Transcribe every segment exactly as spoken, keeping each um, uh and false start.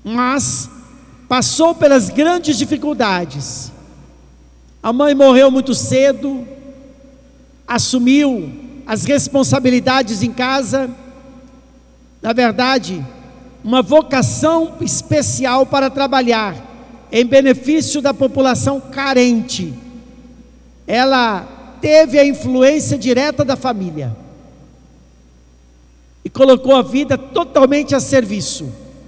mas passou pelas grandes dificuldades. A mãe morreu muito cedo, assumiu as responsabilidades em casa. Na verdade, uma vocação especial para trabalhar em benefício da população carente. Ela teve a influência direta da família e colocou a vida totalmente a serviço.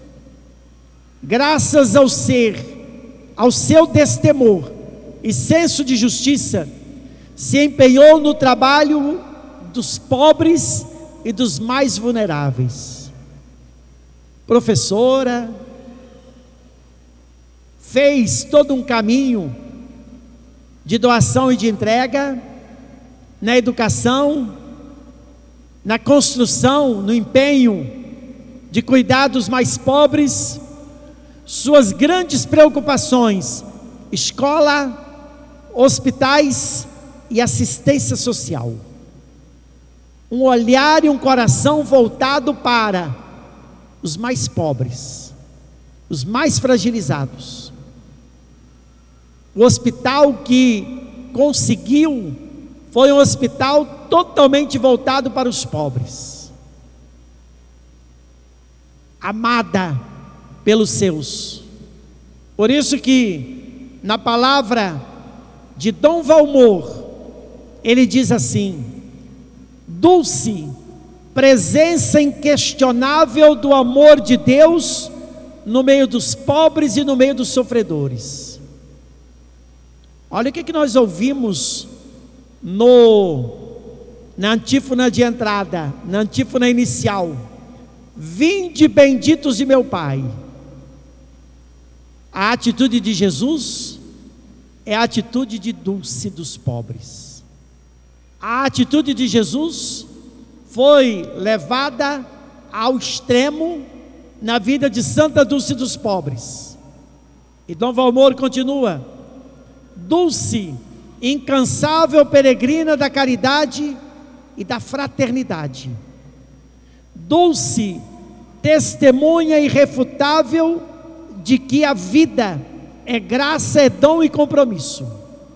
Graças ao ser, ao seu destemor e senso de justiça, se empenhou no trabalho dos pobres e dos mais vulneráveis. Professora, fez todo um caminho de doação e de entrega na educação, na construção, no empenho de cuidar dos mais pobres. Suas grandes preocupações: escola, hospitais e assistência social. Um olhar e um coração voltado para os mais pobres, os mais fragilizados. O hospital que conseguiu foi um hospital totalmente voltado para os pobres, amada pelos seus. Por isso que na palavra de Dom Valmor, ele diz assim: dulce presença inquestionável do amor de Deus no meio dos pobres e no meio dos sofredores. Olha o que, que nós ouvimos no, na antífona de entrada, na antífona inicial: vinde benditos de meu Pai. A atitude de Jesus é a atitude de dulce dos pobres. A atitude de Jesus foi levada ao extremo na vida de Santa Dulce dos pobres. E Dom Valmor continua: dulce, incansável peregrina da caridade e da fraternidade. Dulce, testemunha irrefutável de que a vida é graça, é dom e compromisso.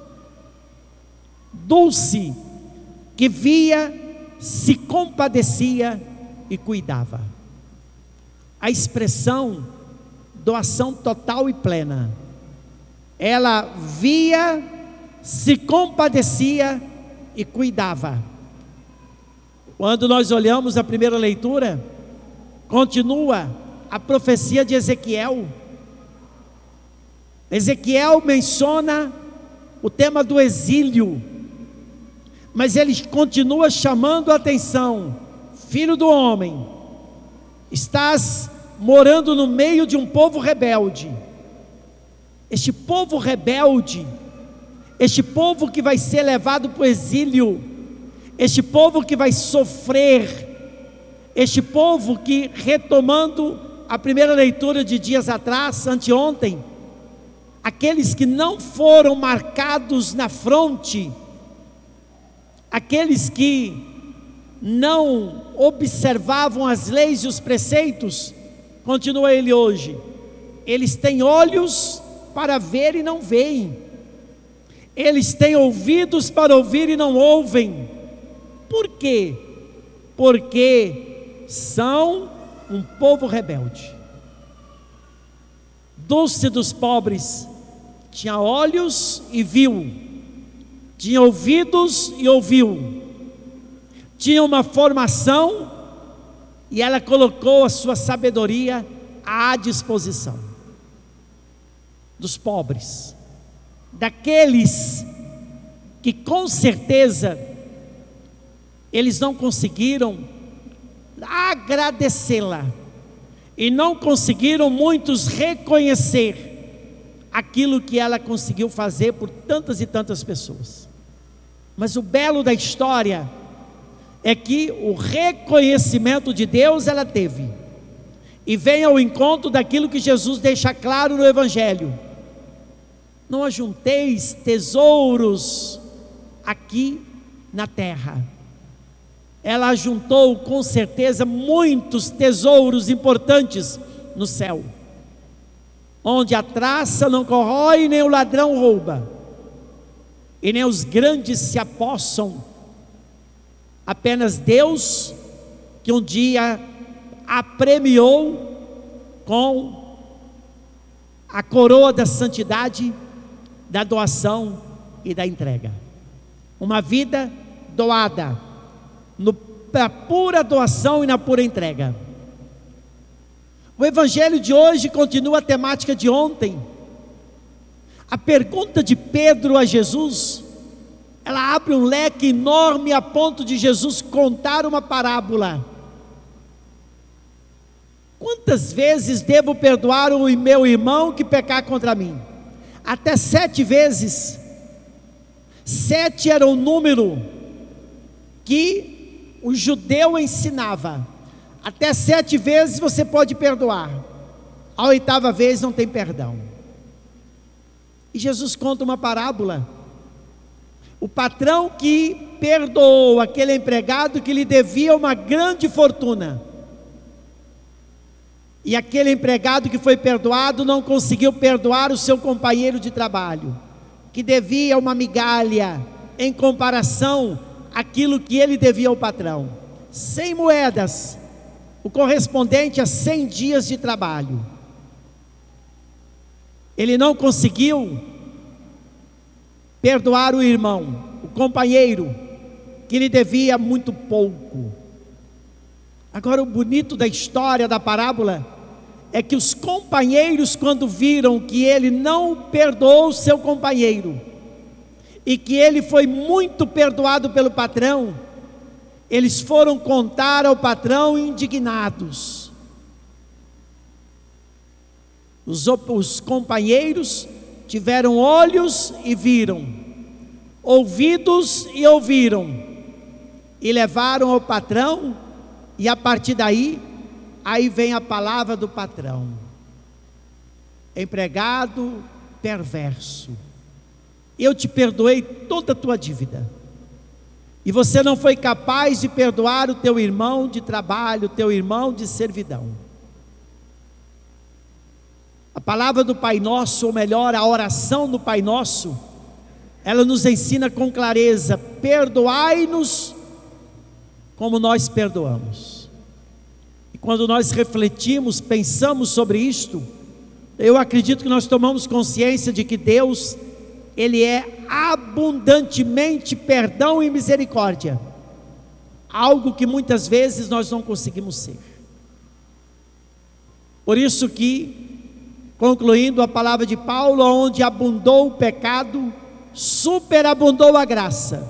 Dulce, que via, se compadecia e cuidava. A expressão doação total e plena. Ela via, se compadecia e cuidava. Quando nós olhamos a primeira leitura, continua a profecia de Ezequiel. Ezequiel menciona o tema do exílio, mas ele continua chamando a atenção: filho do homem, estás morando no meio de um povo rebelde. Este povo rebelde, este povo que vai ser levado para o exílio, este povo que vai sofrer, este povo que, retomando a primeira leitura de dias atrás, anteontem, aqueles que não foram marcados na fronte, aqueles que não observavam as leis e os preceitos, continua ele hoje: eles têm olhos para ver e não veem, eles têm ouvidos para ouvir e não ouvem. Por quê? Porque são um povo rebelde. Dulce dos pobres tinha olhos e viu, tinha ouvidos e ouviu, tinha uma formação e ela colocou a sua sabedoria à disposição dos pobres, daqueles que com certeza eles não conseguiram agradecê-la e não conseguiram muitos reconhecer aquilo que ela conseguiu fazer por tantas e tantas pessoas. Mas o belo da história é que o reconhecimento de Deus ela teve, e vem ao encontro daquilo que Jesus deixa claro no Evangelho: não ajunteis tesouros aqui na terra. Ela ajuntou com certeza muitos tesouros importantes no céu. onde a traça não corrói, nem o ladrão rouba, e nem os grandes se apossam. Apenas Deus, que um dia a premiou com a coroa da santidade, da doação e da entrega. Uma vida doada, no, na pura doação e na pura entrega. O evangelho de hoje continua a temática de ontem. A pergunta de Pedro a Jesus, ela abre um leque enorme a ponto de Jesus contar uma parábola. Quantas vezes devo perdoar o meu irmão que pecar contra mim? Até sete vezes. Sete era o número que o judeu ensinava. Até sete vezes você pode perdoar. A oitava vez não tem perdão. E Jesus conta uma parábola. O patrão que perdoou aquele empregado que lhe devia uma grande fortuna. E aquele empregado que foi perdoado não conseguiu perdoar o seu companheiro de trabalho, que devia uma migalha em comparação àquilo que ele devia ao patrão. Cem moedas, o correspondente a cem dias de trabalho. Ele não conseguiu perdoar o irmão, o companheiro, que lhe devia muito pouco. Agora, o bonito da história da parábola é que os companheiros, quando viram que ele não perdoou o seu companheiro, e que ele foi muito perdoado pelo patrão, eles foram contar ao patrão indignados. Os, os companheiros tiveram olhos e viram, ouvidos e ouviram, e levaram ao patrão, e a partir daí, aí vem a palavra do patrão: empregado perverso, eu te perdoei toda a tua dívida, e você não foi capaz de perdoar o teu irmão de trabalho, o teu irmão de servidão. A palavra do Pai Nosso, ou melhor, a oração do Pai Nosso, ela nos ensina com clareza: perdoai-nos como nós perdoamos. E quando nós refletimos, pensamos sobre isto, eu acredito que nós tomamos consciência de que Deus, Ele é abundantemente perdão e misericórdia, algo que muitas vezes nós não conseguimos ser. Por isso que, concluindo a palavra de Paulo, onde abundou o pecado, superabundou a graça.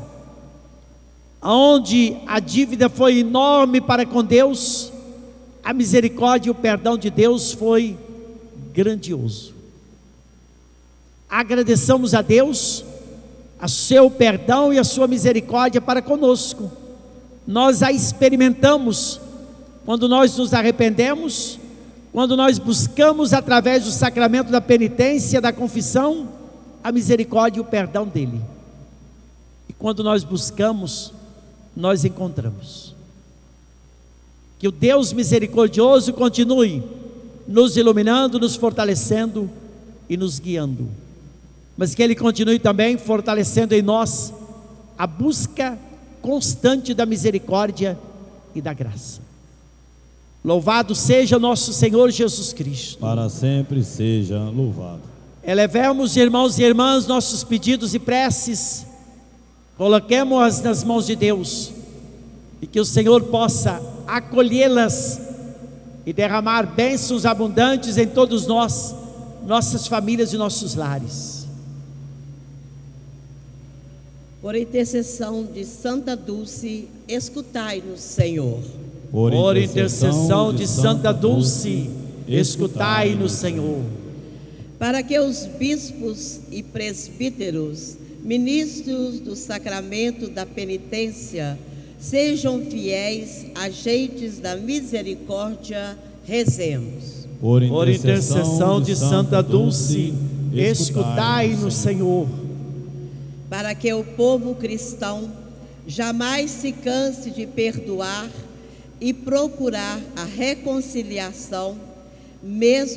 Onde a dívida foi enorme para com Deus, a misericórdia e o perdão de Deus foi grandioso. Agradeçamos a Deus a seu perdão e a sua misericórdia para conosco. Nós a experimentamos quando nós nos arrependemos, quando nós buscamos através do sacramento da penitência, da confissão, a misericórdia e o perdão dele. E quando nós buscamos, nós encontramos. Que o Deus misericordioso continue nos iluminando, nos fortalecendo e nos guiando, mas que Ele continue também fortalecendo em nós a busca constante da misericórdia e da graça. Louvado seja nosso Senhor Jesus Cristo. Para sempre seja louvado. Elevemos, irmãos e irmãs, nossos pedidos e preces, coloquemos-as nas mãos de Deus, e que o Senhor possa acolhê-las e derramar bênçãos abundantes em todos nós, nossas famílias e nossos lares. Por intercessão de Santa Dulce, escutai-nos, Senhor. Por, Por intercessão de Santa Dulce, escutai-nos, Senhor. Para que os bispos e presbíteros, ministros do sacramento da penitência, sejam fiéis agentes da misericórdia, rezemos. Por intercessão, Por intercessão de Santa Dulce, escutai-nos, Senhor. Para que o povo cristão jamais se canse de perdoar e procurar a reconciliação, mesmo